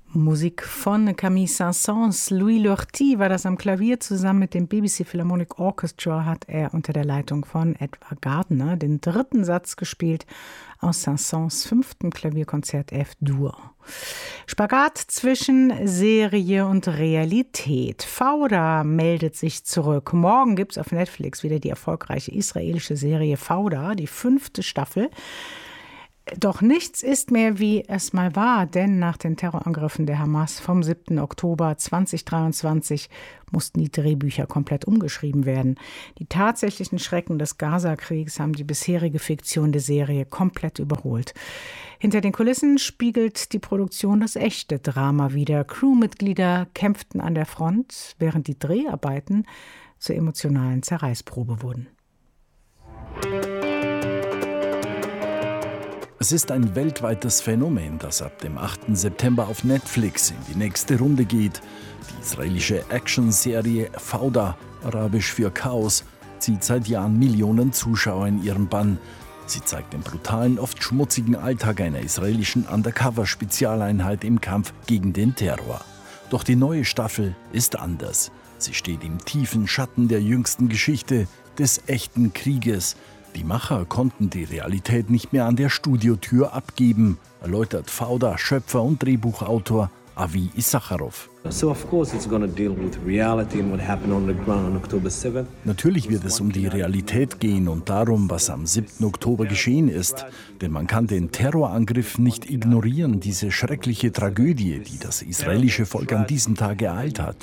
Musik von Camille Saint-Saëns. Louis Lortie war das am Klavier. Zusammen mit dem BBC Philharmonic Orchestra hat er unter der Leitung von Edward Gardner den dritten Satz gespielt aus Saint-Saëns 5. Klavierkonzert F-Dur. Spagat zwischen Serie und Realität. Fauda meldet sich zurück. Morgen gibt es auf Netflix wieder die erfolgreiche israelische Serie Fauda, die 5. Staffel. Doch nichts ist mehr, wie es mal war, denn nach den Terrorangriffen der Hamas vom 7. Oktober 2023 mussten die Drehbücher komplett umgeschrieben werden. Die tatsächlichen Schrecken des Gaza-Kriegs haben die bisherige Fiktion der Serie komplett überholt. Hinter den Kulissen spiegelt die Produktion das echte Drama wider. Crewmitglieder kämpften an der Front, während die Dreharbeiten zur emotionalen Zerreißprobe wurden. Es ist ein weltweites Phänomen, das ab dem 8. September auf Netflix in die nächste Runde geht. Die israelische Actionserie Fauda, arabisch für Chaos, zieht seit Jahren Millionen Zuschauer in ihren Bann. Sie zeigt den brutalen, oft schmutzigen Alltag einer israelischen Undercover-Spezialeinheit im Kampf gegen den Terror. Doch die neue Staffel ist anders. Sie steht im tiefen Schatten der jüngsten Geschichte, des echten Krieges. Die Macher konnten die Realität nicht mehr an der Studiotür abgeben, erläutert Fauda Schöpfer und Drehbuchautor Avi Issacharov. Natürlich wird es um die Realität gehen und darum, was am 7. Oktober geschehen ist. Denn man kann den Terrorangriff nicht ignorieren, diese schreckliche Tragödie, die das israelische Volk an diesem Tag ereilt hat.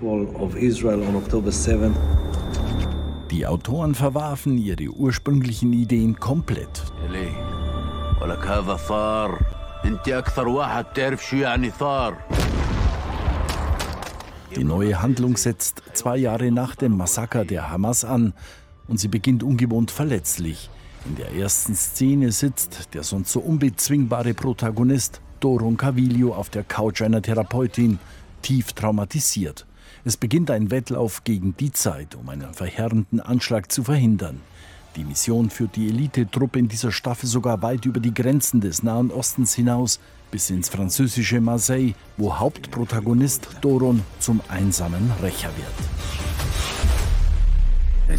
Die Autoren verwarfen ihre ursprünglichen Ideen komplett. Die neue Handlung setzt 2 Jahre nach dem Massaker der Hamas an und sie beginnt ungewohnt verletzlich. In der ersten Szene sitzt der sonst so unbezwingbare Protagonist Doron Cavillo auf der Couch einer Therapeutin, tief traumatisiert. Es beginnt ein Wettlauf gegen die Zeit, um einen verheerenden Anschlag zu verhindern. Die Mission führt die Elitetruppe in dieser Staffel sogar weit über die Grenzen des Nahen Ostens hinaus, bis ins französische Marseille, wo Hauptprotagonist Doron zum einsamen Rächer wird.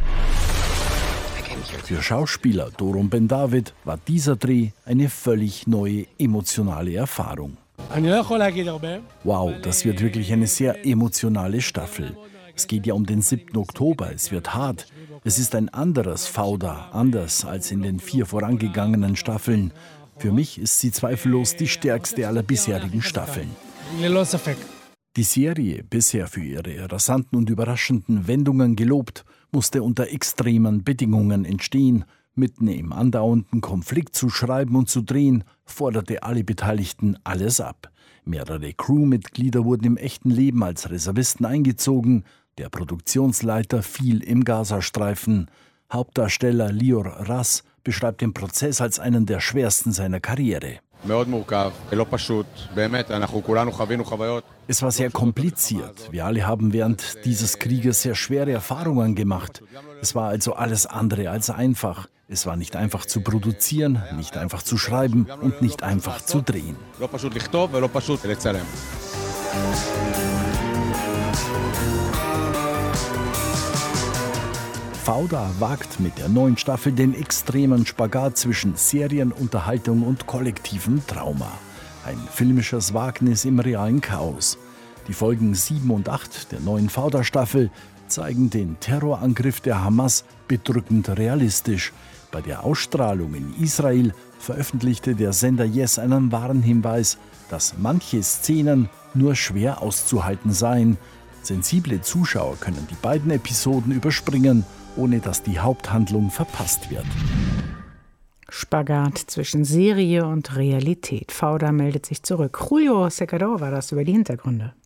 Für Schauspieler Doron Ben-David war dieser Dreh eine völlig neue emotionale Erfahrung. Wow, das wird wirklich eine sehr emotionale Staffel. Es geht ja um den 7. Oktober, es wird hart. Es ist ein anderes Fauda, anders als in den 4 vorangegangenen Staffeln. Für mich ist sie zweifellos die stärkste aller bisherigen Staffeln. Die Serie, bisher für ihre rasanten und überraschenden Wendungen gelobt, musste unter extremen Bedingungen entstehen. Mitten im andauernden Konflikt zu schreiben und zu drehen, forderte alle Beteiligten alles ab. Mehrere Crewmitglieder wurden im echten Leben als Reservisten eingezogen. Der Produktionsleiter fiel im Gazastreifen. Hauptdarsteller Lior Ras beschreibt den Prozess als einen der schwersten seiner Karriere. Es war sehr kompliziert. Wir alle haben während dieses Krieges sehr schwere Erfahrungen gemacht. Es war also alles andere als einfach. Es war nicht einfach zu produzieren, nicht einfach zu schreiben und nicht einfach zu drehen. Fauda wagt mit der neuen Staffel den extremen Spagat zwischen Serienunterhaltung und kollektivem Trauma. Ein filmisches Wagnis im realen Chaos. Die Folgen 7 und 8 der neuen Fauda-Staffel zeigen den Terrorangriff der Hamas bedrückend realistisch. Bei der Ausstrahlung in Israel veröffentlichte der Sender Yes einen Warnhinweis, dass manche Szenen nur schwer auszuhalten seien. Sensible Zuschauer können die beiden Episoden überspringen, ohne dass die Haupthandlung verpasst wird. Spagat zwischen Serie und Realität. Fauda meldet sich zurück. Julio Secador war das über die Hintergründe.